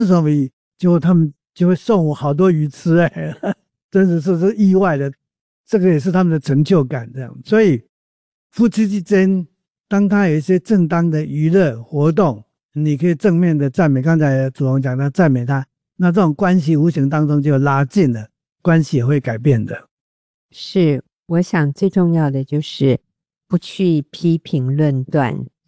什么鱼，结果他们就会送我好多鱼吃真的是意外的，这个也是他们的成就感这样。所以夫妻之间，当他有一些正当的娱乐活动，你可以正面的赞美，刚才祖宏讲的赞美他，那这种关系无形当中就拉近了，关系也会改变的。 是，我想最重要的就是不去批评论断，